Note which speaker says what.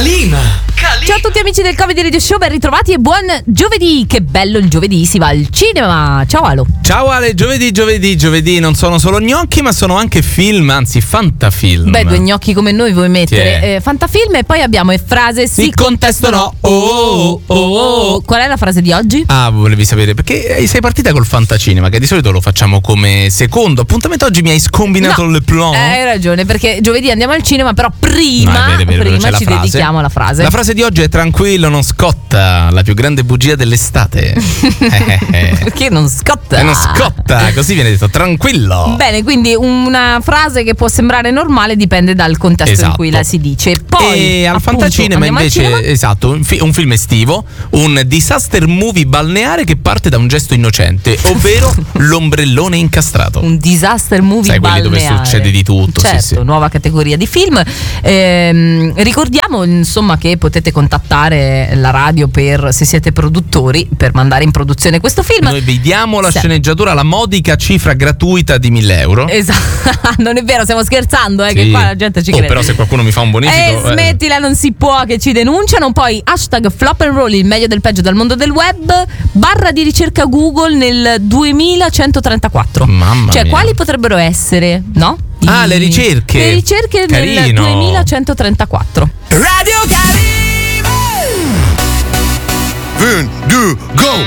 Speaker 1: Calina.
Speaker 2: Ciao a tutti amici del Comedy Radio Show, ben ritrovati e buon giovedì. Che bello il giovedì, si va al cinema. Ciao Alo.
Speaker 3: Ciao Ale, giovedì non sono solo gnocchi ma sono anche film, anzi fantafilm.
Speaker 2: Beh, due gnocchi come noi vuoi mettere fantafilm e poi abbiamo frase sì, contesto no. Qual è la frase di oggi?
Speaker 3: Ah, volevi sapere perché sei partita col fantacinema, che di solito lo facciamo come secondo appuntamento. Oggi mi hai scombinato le plan.
Speaker 2: Hai ragione, perché giovedì andiamo al cinema, però prima ci dedichiamo alla frase.
Speaker 3: La frase di oggi è: tranquillo, non scotta, la più grande bugia dell'estate.
Speaker 2: Perché non scotta?
Speaker 3: Non scotta, così viene detto, tranquillo.
Speaker 2: Bene, quindi una frase che può sembrare normale dipende dal contesto in cui la si dice. Poi
Speaker 3: e al fantacinema invece, esatto, un film estivo, un disaster movie balneare che parte da un gesto innocente, ovvero l'ombrellone incastrato.
Speaker 2: Un disaster movie balneare.
Speaker 3: Sai, quelli dove succede di tutto.
Speaker 2: Certo,
Speaker 3: sì.
Speaker 2: Nuova categoria di film. Ricordiamo insomma che potete contattare la radio se siete produttori, per mandare in produzione questo film.
Speaker 3: Noi vediamo la sceneggiatura, la modica cifra gratuita di 1.000 euro.
Speaker 2: Esatto, non è vero, stiamo scherzando, che qua la gente ci crede.
Speaker 3: Però se qualcuno mi fa un bonifico
Speaker 2: smettila, non si può, che ci denunciano. Poi hashtag flop and roll, il meglio del peggio dal mondo del web, barra di ricerca Google nel 2134.
Speaker 3: Mamma mia.
Speaker 2: Quali potrebbero essere, no?
Speaker 3: Le ricerche.
Speaker 2: Le ricerche nel 2134.
Speaker 1: Radio Calina.
Speaker 4: 1, 2, go!